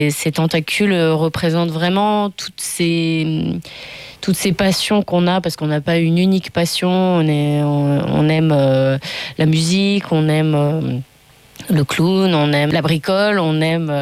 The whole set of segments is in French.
Et ces tentacules représentent vraiment toutes ces passions qu'on a, parce qu'on n'a pas une unique passion. On aime la musique, on aime le clown, on aime la bricole, on aime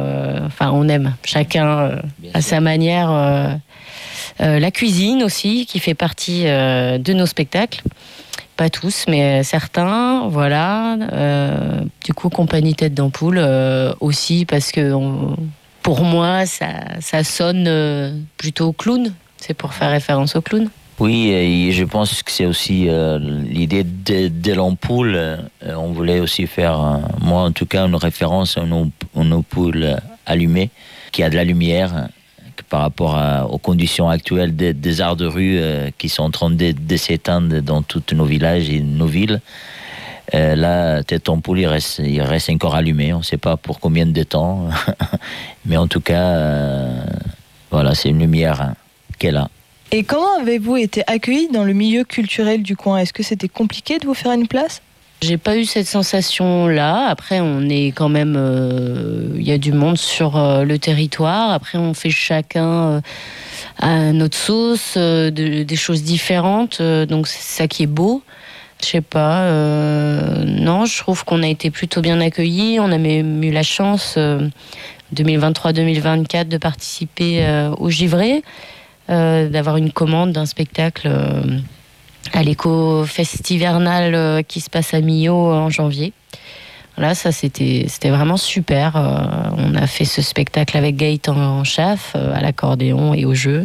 chacun à sa manière. La cuisine aussi, qui fait partie de nos spectacles. Pas tous, mais certains, voilà. Du coup, Compagnie Tête d'Ampoule aussi, parce que pour moi, ça sonne plutôt clown. C'est pour faire référence au clown. Oui, et je pense que c'est aussi l'idée de l'ampoule. On voulait aussi faire, moi en tout cas, une référence à une ampoule allumée, qui a de la lumière, par rapport aux conditions actuelles des arts de rue qui sont en train de s'éteindre dans tous nos villages et nos villes. Là, Tête d'Ampoule, il reste encore allumé. On ne sait pas pour combien de temps. Mais en tout cas, voilà, c'est une lumière qu'elle a. Et comment avez-vous été accueillis dans le milieu culturel du coin ? Est-ce que c'était compliqué de vous faire une place ? J'ai pas eu cette sensation-là. Après, on est quand même... Il y a du monde sur le territoire. Après, on fait chacun à notre sauce des choses différentes. Donc, c'est ça qui est beau. Je sais pas. Non, je trouve qu'on a été plutôt bien accueillis. On a même eu la chance, 2023-2024, de participer au Givré, d'avoir une commande d'un spectacle... à l'éco-fest hivernal qui se passe à Millau en janvier. Voilà, ça c'était vraiment super. On a fait ce spectacle avec Gaëtan Schaff à l'accordéon et au jeu.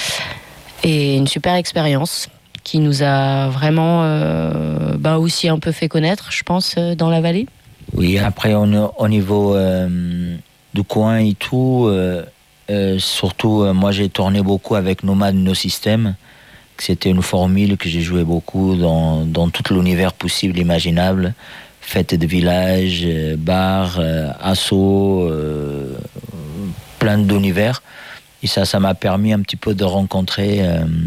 Et une super expérience qui nous a vraiment aussi un peu fait connaître, je pense, dans la vallée. Oui, après au niveau du coin et tout, surtout moi j'ai tourné beaucoup avec Nomade No System. C'était une formule que j'ai joué beaucoup dans tout l'univers possible, imaginable. Fêtes de village, bars, assos, plein d'univers. Et ça m'a permis un petit peu de rencontrer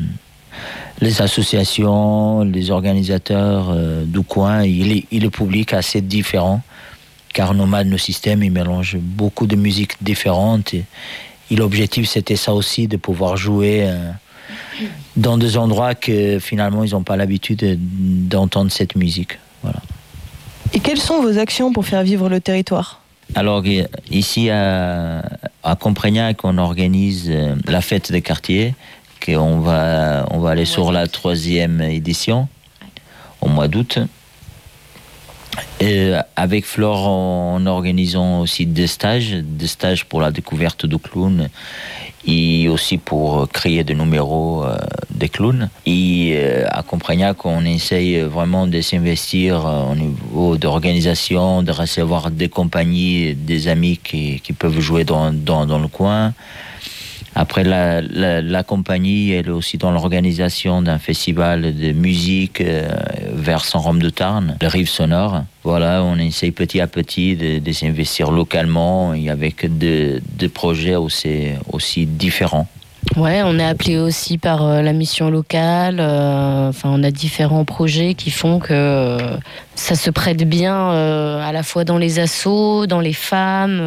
les associations, les organisateurs du coin et le public assez différent. Car Nomade No System, il mélange beaucoup de musiques différentes. Et l'objectif, c'était ça aussi, de pouvoir jouer... dans des endroits que finalement ils n'ont pas l'habitude d'entendre cette musique. Voilà. Et quelles sont vos actions pour faire vivre le territoire ? Alors ici à Comprignac, on organise la fête des quartiers, qu'on va aller sur la 3e édition au mois d'août. Et avec Flore, en organisant aussi des stages pour la découverte de clowns et aussi pour créer des numéros des clowns. Et à Comprignac, on essaye vraiment de s'investir au niveau d'organisation, de recevoir des compagnies, des amis qui peuvent jouer dans le coin. Après, la compagnie, elle est aussi dans l'organisation d'un festival de musique vers Saint-Rome-de-Tarn, le Rive Sonore. Voilà, on essaye petit à petit de s'investir localement et avec des projets aussi différents. Ouais, on est appelé aussi par la mission locale. On a différents projets qui font que ça se prête bien à la fois dans les assos, dans les femmes.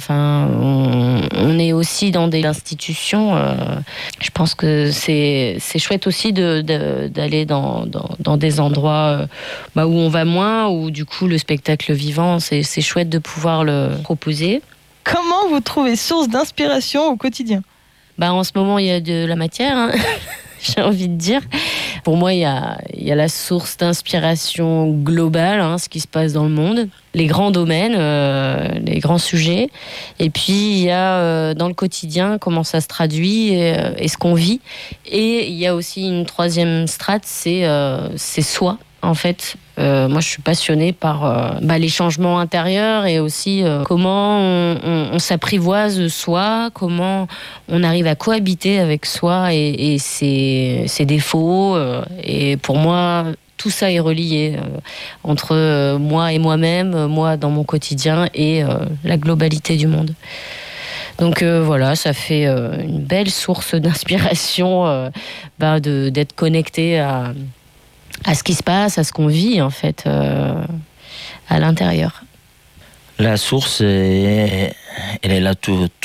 On est aussi dans des institutions. Je pense que c'est chouette aussi d'aller dans des endroits où on va moins, où du coup le spectacle vivant, c'est chouette de pouvoir le proposer. Comment vous trouvez source d'inspiration au quotidien ? En ce moment, il y a de la matière, hein. J'ai envie de dire. Pour moi, il y a la source d'inspiration globale, hein, ce qui se passe dans le monde, les grands domaines, les grands sujets. Et puis, il y a dans le quotidien comment ça se traduit et ce qu'on vit. Et il y a aussi une troisième strate, c'est soi, en fait. Moi, je suis passionnée par les changements intérieurs et aussi comment on s'apprivoise soi, comment on arrive à cohabiter avec soi et ses défauts. Et pour moi, tout ça est relié entre moi et moi-même, moi dans mon quotidien et la globalité du monde. Donc voilà, ça fait une belle source d'inspiration d'être connecté à ce qui se passe, à ce qu'on vit en fait à l'intérieur. La source, elle est là tout